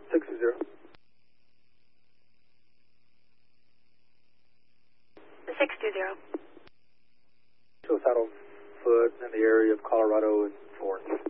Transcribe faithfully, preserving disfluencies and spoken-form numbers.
six two zero. six two zero. Show saddle foot in the area of Colorado and fourth.